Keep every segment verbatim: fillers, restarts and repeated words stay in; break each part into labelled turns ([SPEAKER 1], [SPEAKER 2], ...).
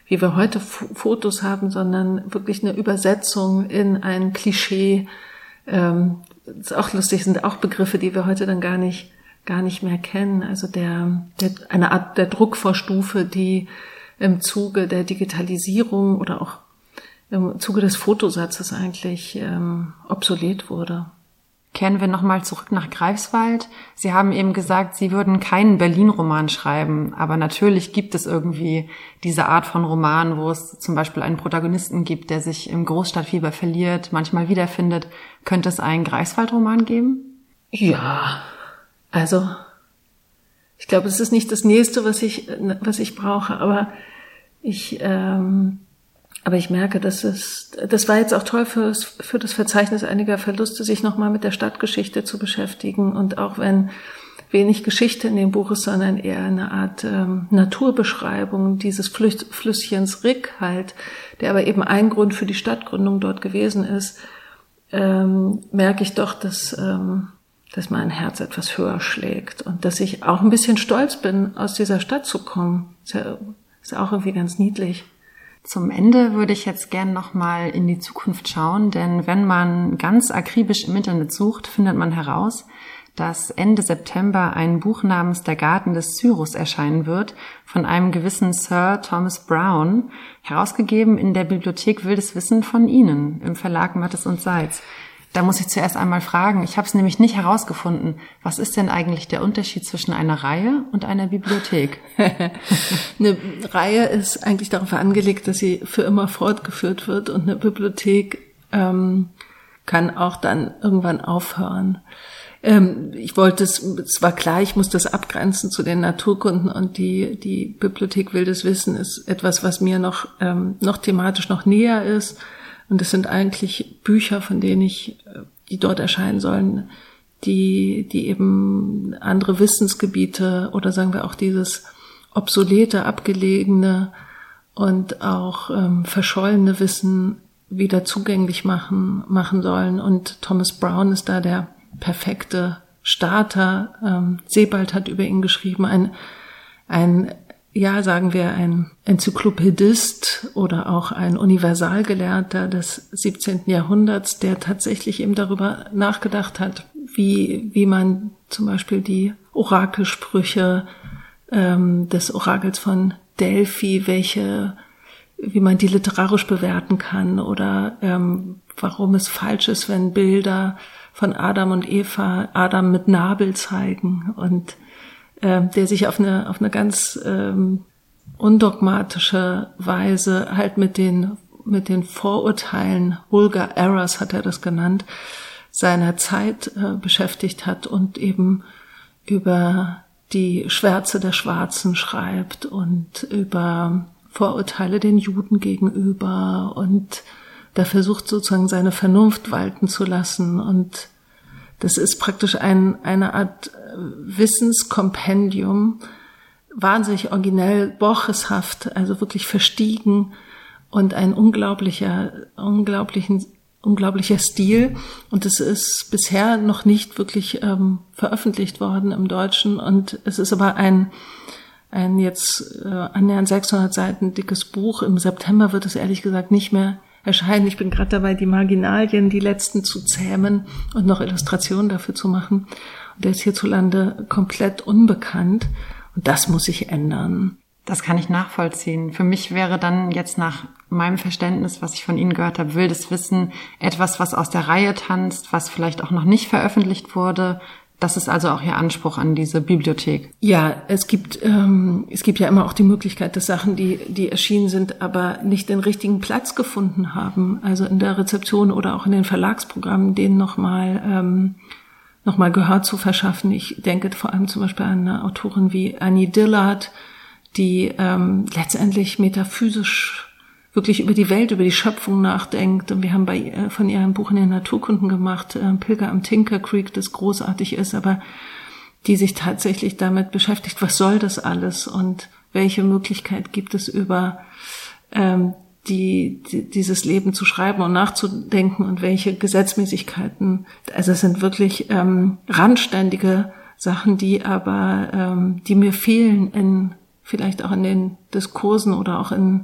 [SPEAKER 1] wie wir heute F- Fotos haben, sondern wirklich eine Übersetzung in ein Klischee. Ähm, das ist auch lustig, sind auch Begriffe, die wir heute dann gar nicht, gar nicht mehr kennen. Also der, der, eine Art der Druckvorstufe, die im Zuge der Digitalisierung oder auch im Zuge des Fotosatzes eigentlich ähm, obsolet wurde.
[SPEAKER 2] Kehren wir nochmal zurück nach Greifswald. Sie haben eben gesagt, Sie würden keinen Berlin-Roman schreiben, aber natürlich gibt es irgendwie diese Art von Roman, wo es zum Beispiel einen Protagonisten gibt, der sich im Großstadtfieber verliert, manchmal wiederfindet. Könnte es einen Greifswald-Roman geben?
[SPEAKER 1] Ja, also ich glaube, es ist nicht das Nächste, was ich was ich brauche, aber ich ähm, aber ich merke, dass es das war jetzt auch toll fürs, für das Verzeichnis einiger Verluste, sich nochmal mit der Stadtgeschichte zu beschäftigen, und auch wenn wenig Geschichte in dem Buch ist, sondern eher eine Art ähm, Naturbeschreibung dieses Flüss, Flüsschens Rick halt, der aber eben ein Grund für die Stadtgründung dort gewesen ist, ähm, merke ich doch, dass ähm, dass mein Herz etwas höher schlägt und dass ich auch ein bisschen stolz bin, aus dieser Stadt zu kommen. Ist ja, ist auch irgendwie ganz niedlich.
[SPEAKER 2] Zum Ende würde ich jetzt gern nochmal in die Zukunft schauen, denn wenn man ganz akribisch im Internet sucht, findet man heraus, dass Ende September ein Buch namens Der Garten des Cyrus erscheinen wird, von einem gewissen Sir Thomas Browne, herausgegeben in der Bibliothek Wildes Wissen von Ihnen, im Verlag Mattes und Seitz. Da muss ich zuerst einmal fragen, ich habe es nämlich nicht herausgefunden, was ist denn eigentlich der Unterschied zwischen einer Reihe und einer Bibliothek?
[SPEAKER 1] Eine Reihe ist eigentlich darauf angelegt, dass sie für immer fortgeführt wird, und eine Bibliothek ähm, kann auch dann irgendwann aufhören. Ähm, ich wollte es, es war klar, ich muss das abgrenzen zu den Naturkunden, und die die Bibliothek Wildes Wissen ist etwas, was mir noch ähm, noch thematisch noch näher ist. Und es sind eigentlich Bücher, von denen ich, die dort erscheinen sollen, die, die eben andere Wissensgebiete oder sagen wir auch dieses obsolete, abgelegene und auch ähm, verschollene Wissen wieder zugänglich machen, machen sollen. Und Thomas Browne ist da der perfekte Starter. Ähm, Sebald hat über ihn geschrieben, ein, ein ja, sagen wir, ein Enzyklopädist oder auch ein Universalgelehrter des siebzehnten Jahrhunderts, der tatsächlich eben darüber nachgedacht hat, wie wie man zum Beispiel die Orakelsprüche ähm, des Orakels von Delphi, welche, wie man die literarisch bewerten kann, oder ähm, warum es falsch ist, wenn Bilder von Adam und Eva Adam mit Nabel zeigen, und der sich auf eine auf eine ganz ähm, undogmatische Weise halt mit den mit den Vorurteilen, vulgar errors hat er das genannt, seiner Zeit äh, beschäftigt hat und eben über die Schwärze der Schwarzen schreibt und über Vorurteile den Juden gegenüber, und da versucht sozusagen seine Vernunft walten zu lassen, und das ist praktisch ein, eine Art Wissenskompendium, wahnsinnig originell, borcheshaft, also wirklich verstiegen, und ein unglaublicher, unglaublichen, unglaublicher Stil. Und es ist bisher noch nicht wirklich ähm, veröffentlicht worden im Deutschen, und es ist aber ein ein jetzt äh, annähernd sechshundert Seiten dickes Buch. Im September wird es ehrlich gesagt nicht mehr erscheinen. Ich bin gerade dabei, die Marginalien, die letzten zu zähmen und noch Illustrationen dafür zu machen. Und der ist hierzulande komplett unbekannt. Und das muss sich ändern.
[SPEAKER 2] Das kann ich nachvollziehen. Für mich wäre dann jetzt nach meinem Verständnis, was ich von Ihnen gehört habe, Wildes Wissen etwas, was aus der Reihe tanzt, was vielleicht auch noch nicht veröffentlicht wurde. Das ist also auch Ihr Anspruch an diese Bibliothek.
[SPEAKER 1] Ja, es gibt ähm, es gibt ja immer auch die Möglichkeit, dass Sachen, die die erschienen sind, aber nicht den richtigen Platz gefunden haben, also in der Rezeption oder auch in den Verlagsprogrammen, denen nochmal ähm, noch mal Gehör zu verschaffen. Ich denke vor allem zum Beispiel an eine Autorin wie Annie Dillard, die ähm, letztendlich metaphysisch wirklich über die Welt, über die Schöpfung nachdenkt. Und wir haben bei äh, von ihr ein Buch in den Naturkunden gemacht, äh, Pilger am Tinker Creek, das großartig ist, aber die sich tatsächlich damit beschäftigt, was soll das alles und welche Möglichkeit gibt es, über ähm, die, die dieses Leben zu schreiben und nachzudenken, und welche Gesetzmäßigkeiten. Also es sind wirklich ähm, randständige Sachen, die aber ähm, die mir fehlen in vielleicht auch in den Diskursen oder auch in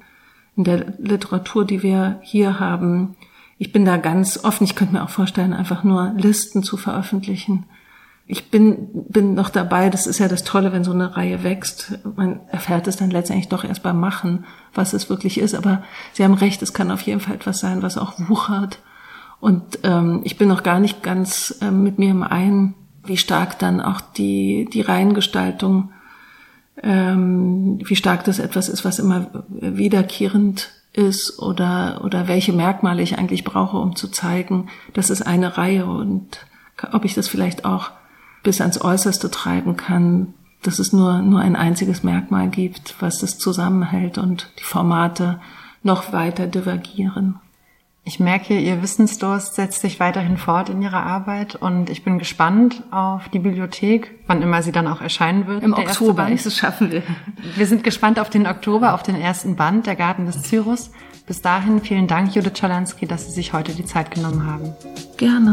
[SPEAKER 1] in der Literatur, die wir hier haben. Ich bin da ganz offen. Ich könnte mir auch vorstellen, einfach nur Listen zu veröffentlichen. Ich bin bin noch dabei, das ist ja das Tolle, wenn so eine Reihe wächst. Man erfährt es dann letztendlich doch erst beim Machen, was es wirklich ist. Aber Sie haben recht, es kann auf jeden Fall etwas sein, was auch wuchert. Und ähm, ich bin noch gar nicht ganz äh, mit mir im Einen, wie stark dann auch die die Reihengestaltung, ähm, wie stark das etwas ist, was immer wiederkehrend ist oder oder welche Merkmale ich eigentlich brauche, um zu zeigen, das ist eine Reihe, und ob ich das vielleicht auch bis ans Äußerste treiben kann, dass es nur nur ein einziges Merkmal gibt, was das zusammenhält und die Formate noch weiter divergieren.
[SPEAKER 2] Ich merke, Ihr Wissensdurst setzt sich weiterhin fort in Ihrer Arbeit, und ich bin gespannt auf die Bibliothek, wann immer sie dann auch erscheinen wird.
[SPEAKER 1] Im Oktober, wenn ich es schaffen will.
[SPEAKER 2] Wir sind gespannt auf den Oktober, auf den ersten Band, Der Garten des Cyrus. Bis dahin vielen Dank, Judith Schalansky, dass Sie sich heute die Zeit genommen haben.
[SPEAKER 1] Gerne.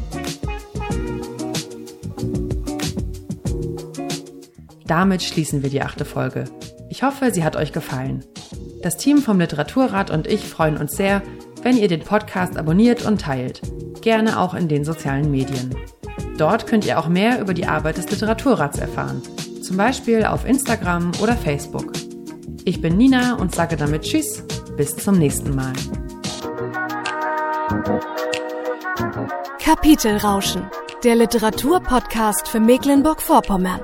[SPEAKER 2] Damit schließen wir die achte Folge. Ich hoffe, sie hat euch gefallen. Das Team vom Literaturrat und ich freuen uns sehr, wenn ihr den Podcast abonniert und teilt. Gerne auch in den sozialen Medien. Dort könnt ihr auch mehr über die Arbeit des Literaturrats erfahren. Zum Beispiel auf Instagram oder Facebook. Ich bin Nina und sage damit Tschüss, bis zum nächsten Mal.
[SPEAKER 3] Kapitelrauschen, der Literaturpodcast für Mecklenburg-Vorpommern.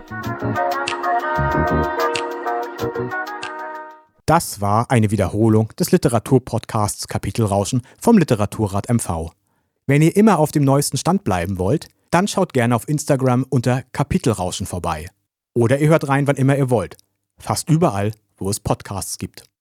[SPEAKER 4] Das war eine Wiederholung des Literaturpodcasts Kapitelrauschen vom Literaturrat M V. Wenn ihr immer auf dem neuesten Stand bleiben wollt, dann schaut gerne auf Instagram unter Kapitelrauschen vorbei. Oder ihr hört rein, wann immer ihr wollt. Fast überall, wo es Podcasts gibt.